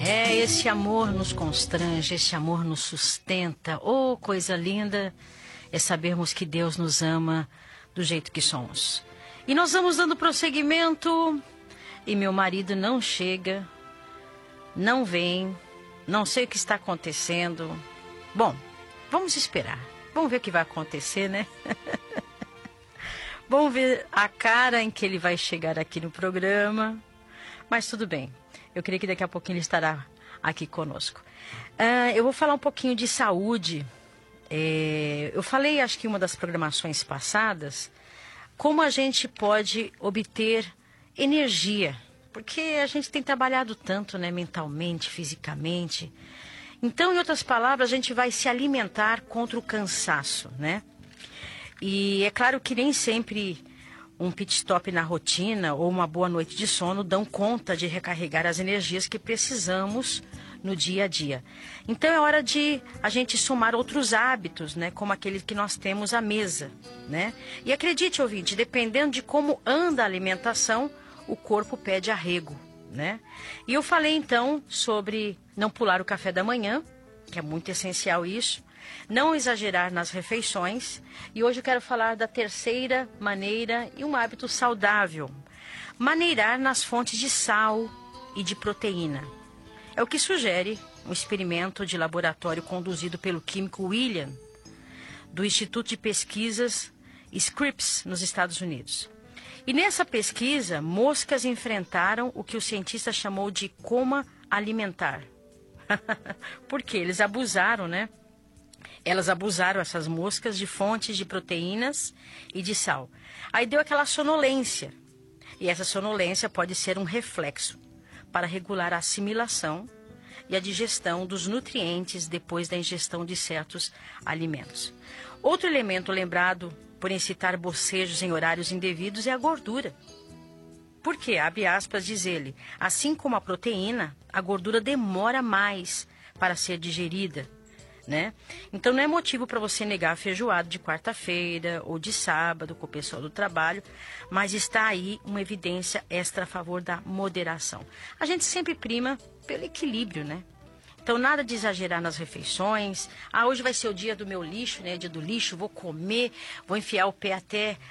Esse amor nos constrange, esse amor nos sustenta. Oh, coisa linda é sabermos que Deus nos ama do jeito que somos. E nós vamos dando prosseguimento e meu marido não chega, não vem, não sei o que está acontecendo. Bom, vamos esperar. Vamos ver o que vai acontecer, né? Vamos ver a cara em que ele vai chegar aqui no programa. Mas tudo bem. Eu creio que daqui a pouquinho ele estará aqui conosco. Eu vou falar um pouquinho de saúde. Eu falei, acho que em uma das programações passadas, como a gente pode obter energia. Porque a gente tem trabalhado tanto, né, mentalmente, fisicamente. Então, em outras palavras, a gente vai se alimentar contra o cansaço, né? E é claro que nem sempre um pit stop na rotina ou uma boa noite de sono dão conta de recarregar as energias que precisamos no dia a dia. Então é hora de a gente somar outros hábitos, né, como aquele que nós temos à mesa, né? E acredite, ouvinte, dependendo de como anda a alimentação, o corpo pede arrego, né? E eu falei então sobre não pular o café da manhã, que é muito essencial isso. Não exagerar nas refeições. E hoje eu quero falar da terceira maneira e um hábito saudável. Maneirar nas fontes de sal e de proteína. É o que sugere um experimento de laboratório conduzido pelo químico William, do Instituto de Pesquisas Scripps, nos Estados Unidos. E nessa pesquisa, moscas enfrentaram o que o cientista chamou de coma alimentar. Porque eles abusaram, né? Elas abusaram, essas moscas, de fontes de proteínas e de sal. Aí deu aquela sonolência. E essa sonolência pode ser um reflexo para regular a assimilação e a digestão dos nutrientes depois da ingestão de certos alimentos. Outro elemento lembrado por incitar bocejos em horários indevidos é a gordura. Porque, abre aspas, diz ele, assim como a proteína, a gordura demora mais para ser digerida, né? Então não é motivo para você negar a feijoada de quarta-feira ou de sábado com o pessoal do trabalho, mas está aí uma evidência extra a favor da moderação. A gente sempre prima pelo equilíbrio, né? Então nada de exagerar nas refeições. Hoje vai ser o dia do meu lixo, né? Dia do lixo, vou comer, vou enfiar o pé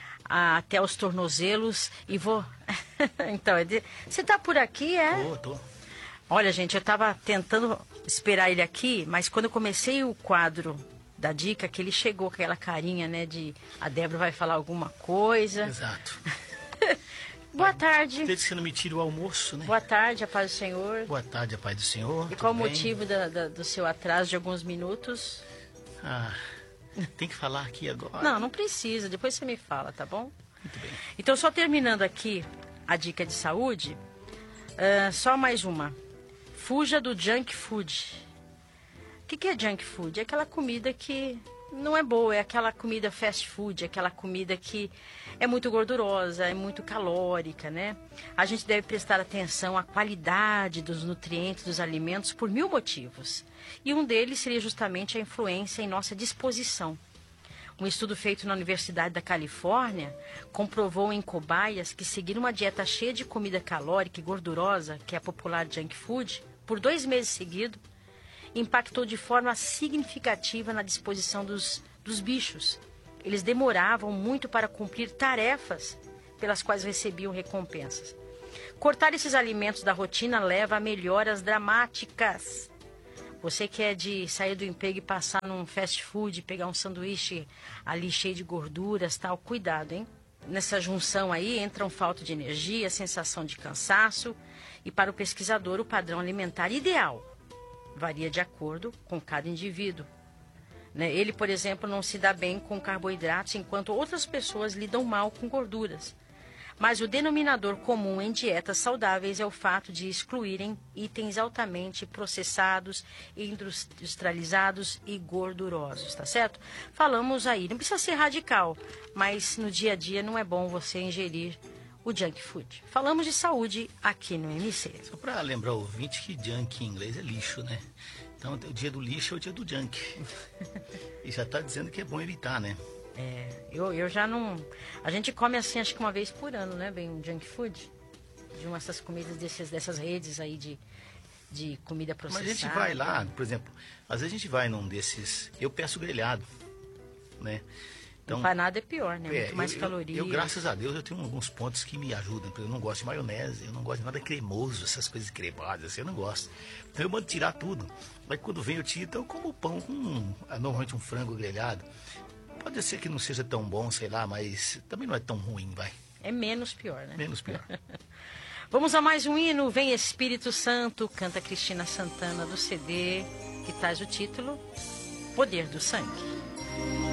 até os tornozelos e vou... Então, você tá por aqui, é? Tô. Olha, gente, eu estava tentando esperar ele aqui, mas quando eu comecei o quadro da dica, que ele chegou com aquela carinha, né, de a Débora vai falar alguma coisa. Exato. Boa tarde. Desde que você não me tira o almoço, né? Boa tarde, a paz do Senhor. Boa tarde, a paz do Senhor. E qual o Tudo bem? motivo do seu atraso de alguns minutos? Tem que falar aqui agora. Não precisa, depois você me fala, tá bom? Muito bem. Então, só terminando aqui a dica de saúde, só mais uma. Fuja do junk food. O que é junk food? É aquela comida que não é boa, é aquela comida fast food, é aquela comida que é muito gordurosa, é muito calórica, né? A gente deve prestar atenção à qualidade dos nutrientes dos alimentos por 1000 motivos. E um deles seria justamente a influência em nossa disposição. Um estudo feito na Universidade da Califórnia comprovou em cobaias que seguir uma dieta cheia de comida calórica e gordurosa, que é a popular junk food, por 2 meses seguidos, impactou de forma significativa na disposição dos bichos. Eles demoravam muito para cumprir tarefas pelas quais recebiam recompensas. Cortar esses alimentos da rotina leva a melhoras dramáticas. Você que é de sair do emprego e passar num fast food, pegar um sanduíche ali cheio de gorduras, tal, cuidado, hein? Nessa junção aí entram falta de energia, sensação de cansaço e para o pesquisador o padrão alimentar ideal varia de acordo com cada indivíduo, né? Ele, por exemplo, não se dá bem com carboidratos, enquanto outras pessoas lidam mal com gorduras. Mas o denominador comum em dietas saudáveis é o fato de excluírem itens altamente processados, industrializados e gordurosos, tá certo? Falamos aí, não precisa ser radical, mas no dia a dia não é bom você ingerir o junk food. Falamos de saúde aqui no MC. Só para lembrar o ouvinte que junk em inglês é lixo, né? Então o dia do lixo é o dia do junk. E já tá dizendo que é bom evitar, né? Eu já não... A gente come assim, acho que uma vez por ano, né? Bem, um junk food. De uma dessas comidas dessas redes aí de comida processada. Mas a gente vai lá, por exemplo, às vezes a gente vai num desses, eu peço grelhado, né? Então, empanado é pior, né? Muito mais calorias. Eu, graças a Deus, eu tenho alguns pontos que me ajudam. Eu não gosto de maionese, eu não gosto de nada cremoso, essas coisas cremadas, assim, eu não gosto. Então eu mando tirar tudo. Aí quando vem eu tiro, então eu como pão com normalmente um frango grelhado. Pode ser que não seja tão bom, sei lá, mas também não é tão ruim, vai. É menos pior, né? Menos pior. Vamos a mais um hino. Vem Espírito Santo, canta Cristina Santana do CD, que traz o título Poder do Sangue.